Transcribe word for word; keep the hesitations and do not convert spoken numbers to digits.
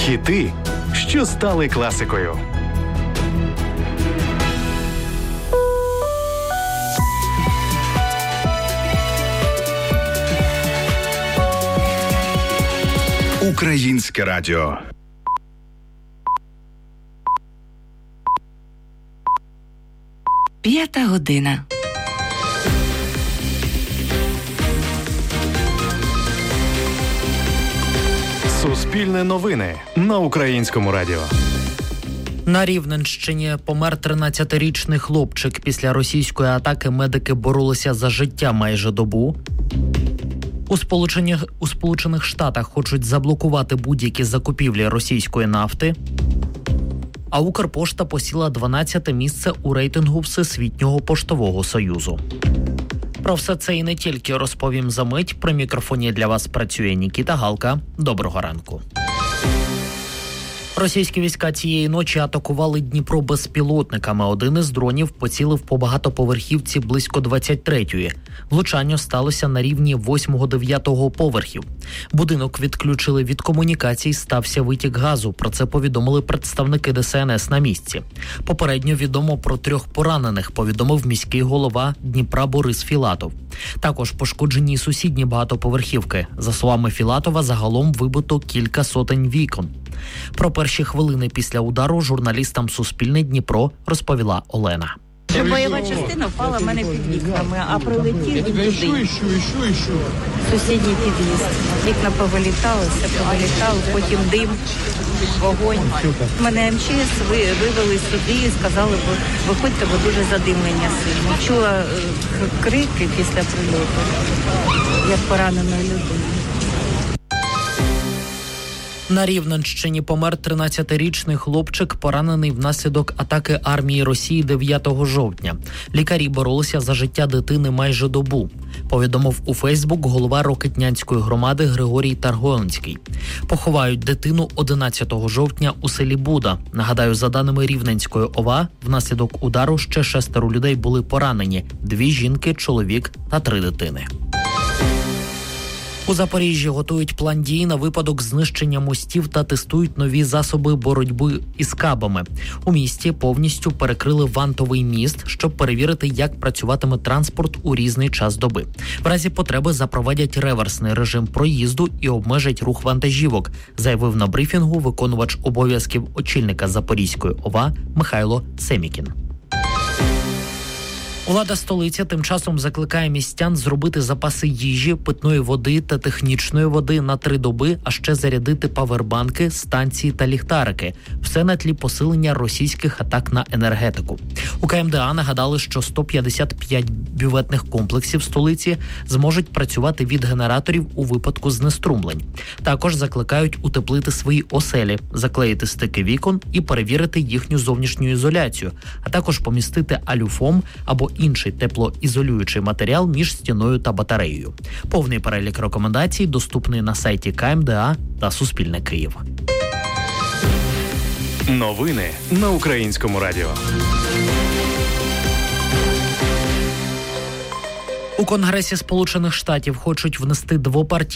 Хіти, що стали класикою. Українське радіо. П'ята година. Суспільне новини на Українському радіо. На Рівненщині помер тринадцятирічний хлопчик. Після російської атаки медики боролися за життя майже добу. У Сполучених, у Сполучених Штатах хочуть заблокувати будь-які закупівлі російської нафти. А Укрпошта посіла дванадцяте місце у рейтингу Всесвітнього поштового союзу. Про все це і не тільки розповім за мить. При мікрофоні для вас працює Нікіта Галка. Доброго ранку. Російські війська цієї ночі атакували Дніпро безпілотниками. Один із дронів поцілив по багатоповерхівці близько двадцять третьої. Влучання сталося на рівні восьмого-дев'ятого поверхів. Будинок відключили від комунікацій, стався витік газу. Про це повідомили представники Де Се Ен Ес на місці. Попередньо відомо про трьох поранених, повідомив міський голова Дніпра Борис Філатов. Також пошкоджені й сусідні багатоповерхівки. За словами Філатова, загалом вибито кілька сотень вікон. Про перші хвилини після удару журналістам Суспільне Дніпро розповіла Олена. Бойова частина впала в мене під вікнами, а прилетів туди. Сусідній під'їзд. Вікна повилітали, все повилітало, потім дим, вогонь. Мене Ем Че Ес вивели сюди і сказали, виходьте, бо дуже задимлення сильно. Чула крики після прильоту, як пораненої людини. На Рівненщині помер тринадцятирічний хлопчик, поранений внаслідок атаки армії Росії дев'ятого жовтня. Лікарі боролися за життя дитини майже добу, повідомив у Фейсбук голова Рокитнянської громади Григорій Таргонський. Поховають дитину одинадцятого жовтня у селі Буда. Нагадаю, за даними Рівненської О В А, внаслідок удару ще шестеро людей були поранені – дві жінки, чоловік та три дитини. У Запоріжжі готують план дій на випадок знищення мостів та тестують нові засоби боротьби із кабами. У місті повністю перекрили вантовий міст, щоб перевірити, як працюватиме транспорт у різний час доби. В разі потреби запровадять реверсний режим проїзду і обмежать рух вантажівок, заявив на брифінгу виконувач обов'язків очільника Запорізької О В А Михайло Семікін. Влада столиці тим часом закликає містян зробити запаси їжі, питної води та технічної води на три доби, а ще зарядити павербанки, станції та ліхтарики. Все на тлі посилення російських атак на енергетику. У Ка Ем Де А нагадали, що сто п'ятдесят п'ять бюветних комплексів столиці зможуть працювати від генераторів у випадку знеструмлень. Також закликають утеплити свої оселі, заклеїти стики вікон і перевірити їхню зовнішню ізоляцію, а також помістити алюфом або інший теплоізолюючий матеріал між стіною та батареєю. Повний перелік рекомендацій доступний на сайті Ка Ем Де А та Суспільне Київ. Новини на Українському радіо. У Конгресі Сполучених Штатів хочуть внести двопартійну